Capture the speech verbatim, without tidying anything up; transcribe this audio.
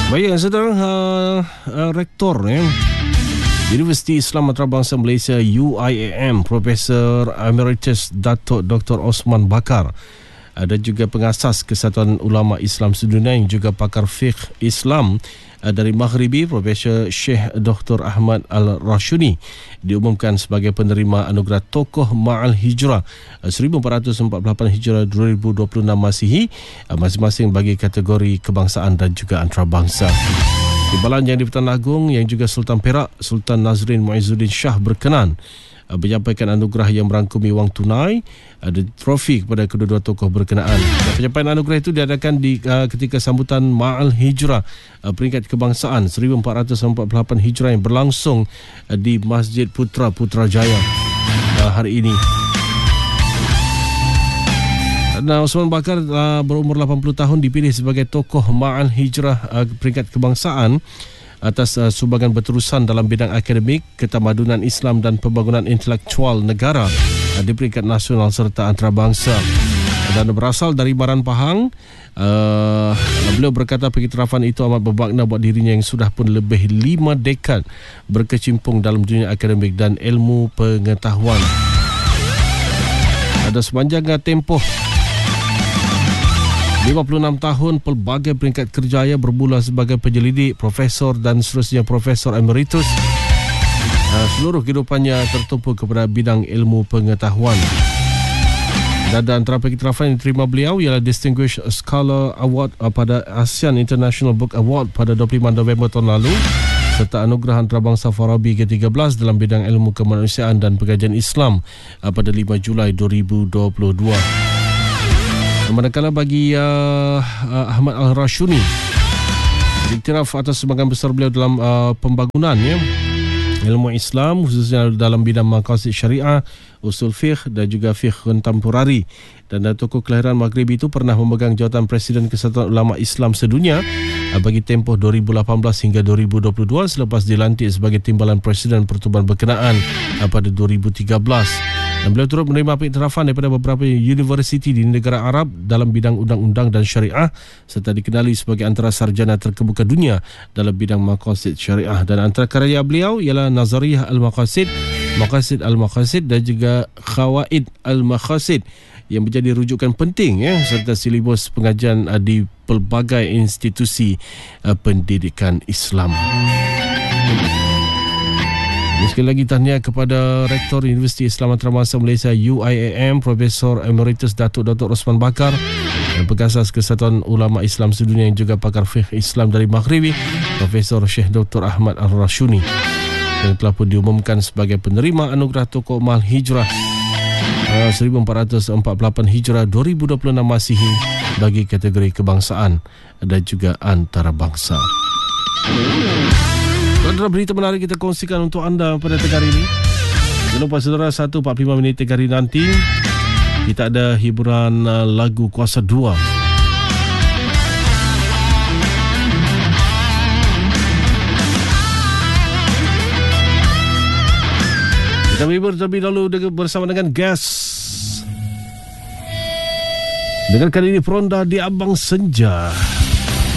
Baik, saudara, uh, uh, Rektor ya, Universiti Islam Antarabangsa Malaysia U I A M, Profesor Emeritus Datuk Doktor Osman Bakar, dan juga pengasas Kesatuan Ulama Islam Sedunia yang juga pakar fiqh Islam dari Maghribi, Profesor Syekh Doktor Ahmad Al-Rashuni, diumumkan sebagai penerima anugerah Tokoh Ma'al Hijrah seribu empat ratus empat puluh lapan Hijrah dua ribu dua puluh enam Masihi, masing-masing bagi kategori kebangsaan dan juga antarabangsa. Timbalan Yang di-Pertuan Agong yang juga Sultan Perak, Sultan Nazrin Muizzuddin Shah berkenan menyampaikan anugerah yang merangkumi wang tunai dan trofi kepada kedua-dua tokoh berkenaan. Dan penyampaian anugerah itu diadakan di uh, ketika sambutan Ma'al Hijrah uh, peringkat kebangsaan seribu empat ratus empat puluh lapan Hijrah yang berlangsung uh, di Masjid Putra Putrajaya uh, hari ini. Dan Osman Bakar uh, berumur lapan puluh tahun dipilih sebagai tokoh Ma'al Hijrah uh, peringkat kebangsaan atas uh, sumbangan berterusan dalam bidang akademik, ketamadunan Islam dan pembangunan intelektual negara uh, di peringkat nasional serta antarabangsa. Dan berasal dari Baran Pahang, uh, beliau berkata pengiktirafan itu amat bermakna buat dirinya yang sudah pun lebih lima dekad berkecimpung dalam dunia akademik dan ilmu pengetahuan. Ada sepanjang tempoh lima puluh enam tahun pelbagai peringkat kerjaya, bermula sebagai penyelidik, profesor dan seterusnya profesor emeritus. Uh, seluruh kehidupannya tertumpu kepada bidang ilmu pengetahuan. Dan antara pengiktirafan yang diterima beliau ialah Distinguished Scholar Award uh, pada ASEAN International Book Award pada dua puluh lima November tahun lalu, serta anugerah antarabangsa Farabi ke tiga belas dalam bidang ilmu kemanusiaan dan pengajian Islam uh, pada lima Julai dua ribu dua puluh dua. Manakala bagi uh, uh, Ahmad Al-Rashuni, iktiraf atas sumbangan besar beliau dalam uh, pembangunan ya, ilmu Islam khususnya dalam bidang maqasid syariah, usul fiqh dan juga fiqh kontemporari. Dan uh, tokoh kelahiran Maghribi itu pernah memegang jawatan Presiden Kesatuan Ulama Islam Sedunia uh, bagi tempoh dua ribu lapan belas hingga dua ribu dua puluh dua selepas dilantik sebagai timbalan Presiden Pertubuhan Berkenaan uh, pada dua ribu tiga belas. Dan beliau turut menerima pengiktirafan daripada beberapa universiti di negara Arab dalam bidang undang-undang dan syariah, serta dikenali sebagai antara sarjana terkemuka dunia dalam bidang maqasid syariah. Dan antara karya beliau ialah Nazariyah Al-Maqasid, Maqasid Al-Maqasid dan juga Khawaid Al-Maqasid yang menjadi rujukan penting ya, serta silibus pengajian uh, di pelbagai institusi uh, pendidikan Islam. Sekali lagi tahniah kepada Rektor Universiti Islam Antarabangsa Malaysia U I A M, Profesor Emeritus Datuk Doktor Osman Bakar, dan pengasas Kesatuan Ulama Islam Sedunia yang juga pakar fiqh Islam dari Maghribi, Profesor Syekh Doktor Ahmad Al-Rashuni, yang telah pun diumumkan sebagai penerima anugerah Tokoh Ma'al Hijrah uh, seribu empat ratus empat puluh lapan Hijrah dua ribu dua puluh enam Masihi bagi kategori kebangsaan dan juga antarabangsa. Saudara, berita menarik kita kongsikan untuk anda pada tengah hari ini. Jangan lupa saudara, satu empat puluh lima minit tengah hari nanti kita ada hiburan uh, lagu Kuasa dua. Kita menghibur terlebih dahulu bersama dengan guest. Dengan kali ini Peronda di Abang Senja.